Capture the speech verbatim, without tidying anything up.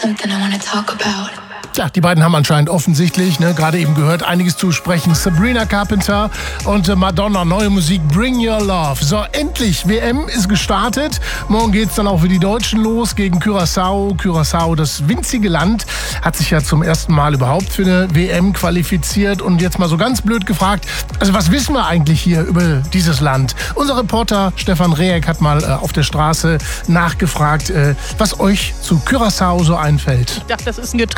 something I wanna talk about. Ja, die beiden haben anscheinend offensichtlich, ne, gerade eben gehört, einiges zu sprechen. Sabrina Carpenter und äh, Madonna, neue Musik, Bring Your Love. So, endlich, W M ist gestartet. Morgen geht's dann auch für die Deutschen los gegen Curaçao. Curaçao, das winzige Land, hat sich ja zum ersten Mal überhaupt für eine W M qualifiziert. Und jetzt mal so ganz blöd gefragt, also was wissen wir eigentlich hier über dieses Land? Unser Reporter Stefan Rehek hat mal äh, auf der Straße nachgefragt, äh, was euch zu Curaçao so einfällt. Ich dachte, das ist ein Getränk.